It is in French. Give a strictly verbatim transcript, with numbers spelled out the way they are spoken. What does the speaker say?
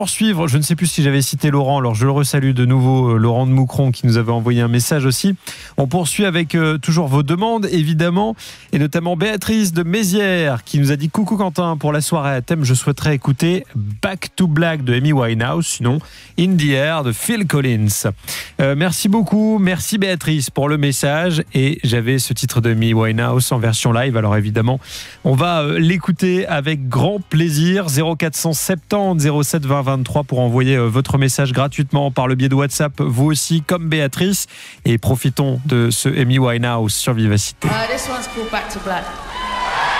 Poursuivre, je ne sais plus si j'avais cité Laurent, alors je le resalue de nouveau, Laurent de Moucron qui nous avait envoyé un message aussi. On poursuit avec euh, toujours vos demandes évidemment, et notamment Béatrice de Mézières qui nous a dit coucou Quentin, pour la soirée à thème je souhaiterais écouter Back to Black de Amy Winehouse, sinon In the Air de Phil Collins. Euh, merci beaucoup, merci Béatrice pour le message, et j'avais ce titre de Amy Winehouse en version live, alors évidemment on va euh, l'écouter avec grand plaisir. Zéro quatre cent soixante-dix zéro sept vingt vingt-trois pour envoyer votre message gratuitement par le biais de WhatsApp, vous aussi comme Béatrice, et profitons de ce Amy Winehouse sur Vivacité. Uh, this one's called Back to Black.